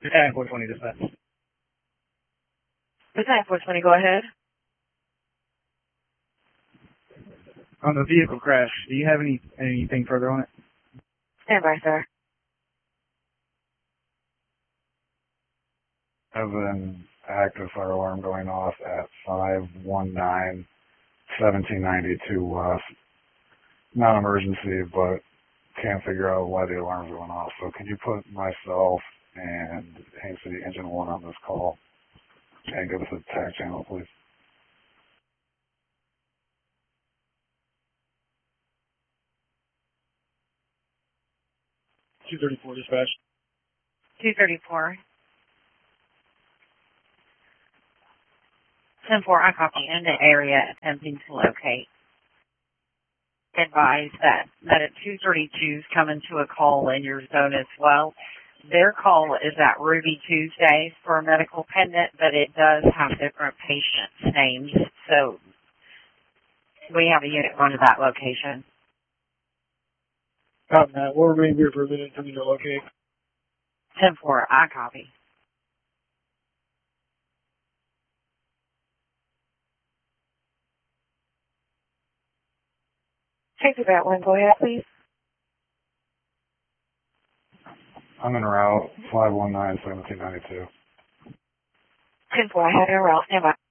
Battalion 420 dispatch. Battalion 420, go ahead. On the vehicle crash, do you have anything further on it? Stand by, sir. I have an active fire alarm going off at 519-1792 West. Not emergency, but can't figure out why the alarm's going off. So can you put myself and Haines City Engine 1 on this call and give us a tag channel, please? .234 dispatch. 234. 10-4, I copy in the area attempting to locate. Advise that at 232 is coming to a call in your zone as well. Their call is at Ruby Tuesdays for a medical pendant, but it does have different patients' names, so we have a unit going to that location. Matt, we'll remain here for a minute until you locate. 10-4, I copy. Take that one, go ahead, please. I'm en route, 519-1792. 10-4, I have en route, stand by.